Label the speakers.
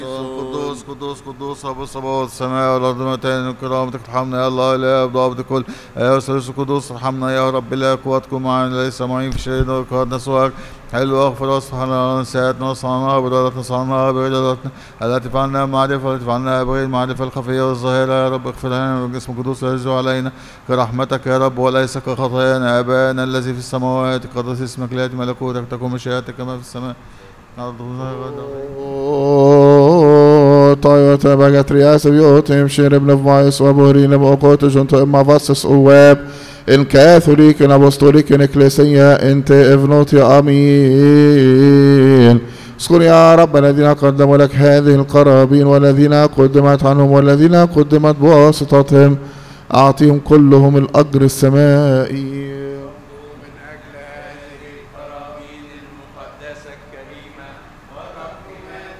Speaker 1: قدوس قدوس قدوس رب الصباح السماء والارض متين كرامتك ترحمنا يا الله اله ضابط كل يا ثالث القدوس ارحمنا يا رب لا قوتكم معنا ليس معين في شيء وقد نسواك حلو اغفر واصفحنا نسياتنا وصعنا برادتنا صعنا برادتنا التي فعلنا معرفة والتي فعلنا بغير معرفة الخفية والظاهرة يا رب اغفر لنا وجسم قدوس يرجو علينا كرحمتك يا رب وليس كخطايانا ابانا الذي في السماوات قدس اسمك ليأتي ملكوتك تكن مشيئتك كما في السماء.
Speaker 2: طايوتا بقت رياسة بيوتهم شير ابن فمايس وابورين بأقوت جنتو اما فاسس اواب الكاثوليك الابوستوليك الكليسية انت افنوت يا امين. اذكر يا رب الذين قدموا لك هذه القرابين والذين قدمت عنهم والذين قدمت بواسطتهم اعطيهم كلهم الاجر السمائي.